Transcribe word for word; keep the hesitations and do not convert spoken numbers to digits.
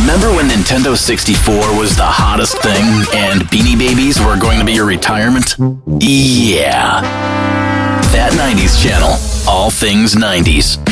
Remember when Nintendo sixty-four was the hottest thing and Beanie Babies were going to be your retirement? Yeah. That nineties channel. All things nineties.